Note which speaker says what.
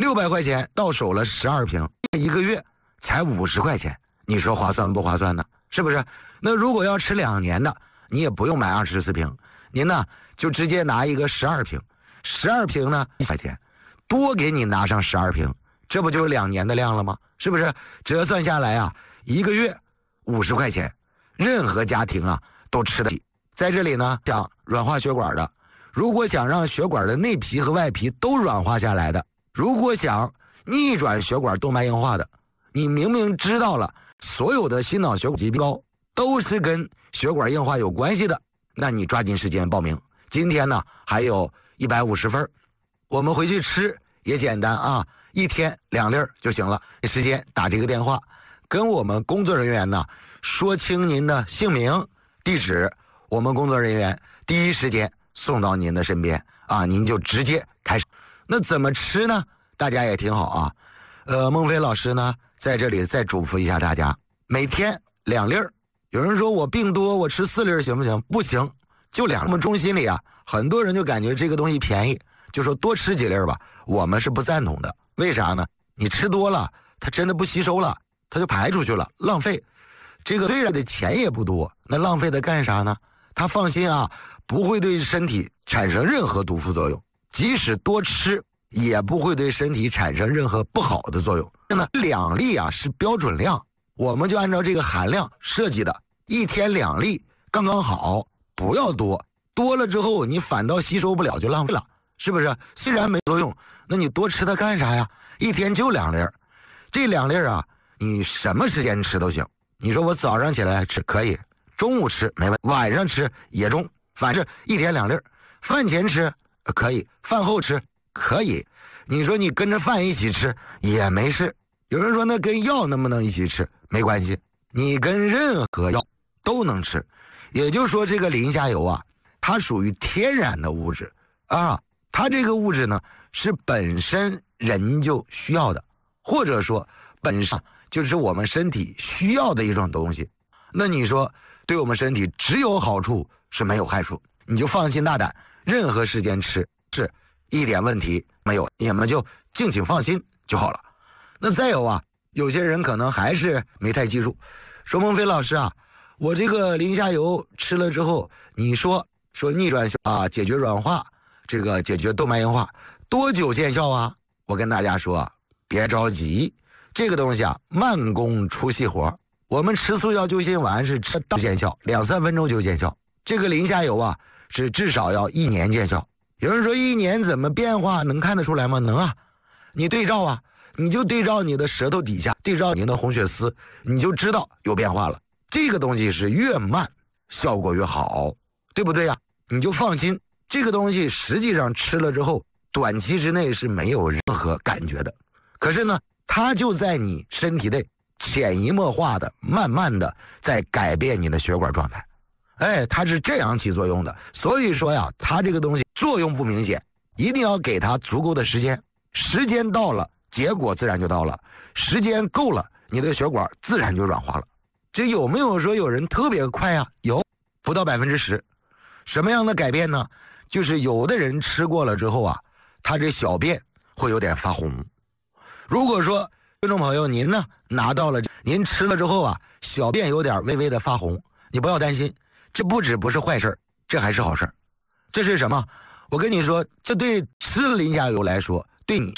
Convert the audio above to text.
Speaker 1: 600块钱到手了12瓶，一个月才50块钱，你说划算不划算呢？是不是？那如果要吃2年的，你也不用买24瓶，您呢就直接拿一个12瓶，12瓶呢1块钱，多给你拿上12瓶，这不就是2年的量了吗？是不是？折算下来啊，一个月50块钱，任何家庭啊都吃得起。在这里呢，想软化血管的，如果想让血管的内皮和外皮都软化下来的，如果想逆转血管动脉硬化的，你明明知道了所有的心脑血管疾病高都是跟血管硬化有关系的，那你抓紧时间报名。今天呢还有150分，我们回去吃也简单啊，1天2粒就行了。时间打这个电话，跟我们工作人员呢说清您的姓名、地址，我们工作人员第一时间送到您的身边啊，您就直接开始。那怎么吃呢？大家也听好啊。孟非老师呢在这里再嘱咐一下大家，每天2粒。有人说我病多，我吃4粒行不行？不行，就2。我们中心里啊，很多人就感觉这个东西便宜，就说多吃几粒吧。我们是不赞同的。为啥呢？你吃多了，它真的不吸收了，它就排出去了，浪费。这个虽然的钱也不多，那浪费的干啥呢？他放心啊，不会对身体产生任何毒副作用，即使多吃也不会对身体产生任何不好的作用。那2粒啊是标准量，我们就按照这个含量设计的，1天2粒刚刚好，不要多，多了之后你反倒吸收不了就浪费了，是不是？虽然没作用，那你多吃它干啥呀？1天就2粒，这2粒啊，你什么时间吃都行。你说我早上起来吃可以，中午吃没问题，晚上吃也中，反正1天2粒。饭前吃可以，饭后吃可以，你说你跟着饭一起吃也没事。有人说那跟药能不能一起吃？没关系，你跟任何药都能吃。也就是说这个磷虾油啊，它属于天然的物质啊，它这个物质呢是本身人就需要的，或者说本身就是我们身体需要的一种东西。那你说对我们身体只有好处是没有害处，你就放心大胆，任何时间吃是一点问题没有，你们就敬请放心就好了。那再有啊，有些人可能还是没太记住，说孟非老师啊，我这个磷虾油吃了之后，你说逆转啊，解决软化，这个解决动脉硬化，多久见效啊？我跟大家说，别着急，这个东西啊，慢工出细活。我们吃速效救心丸是吃到见效，2-3分钟就见效。这个磷虾油啊，是至少要1年见效。有人说1年怎么变化能看得出来吗？能啊，你对照啊，你就对照你的舌头底下，对照你的红血丝，你就知道有变化了。这个东西是越慢效果越好，对不对呀？你就放心，这个东西实际上吃了之后，短期之内是没有任何感觉的。可是呢，它就在你身体内潜移默化的、慢慢的在改变你的血管状态。哎，它是这样起作用的。所以说呀，它这个东西作用不明显，一定要给它足够的时间。时间到了，结果自然就到了。时间够了，你的血管自然就软化了。这有没有说有人特别快啊？有，不到10%。什么样的改变呢？就是有的人吃过了之后啊，他这小便会有点发红。如果说观众朋友您呢拿到了，您吃了之后啊，小便有点微微的发红，你不要担心，这不是坏事，这还是好事。这是什么？我跟你说，这对吃了磷虾油来说，对你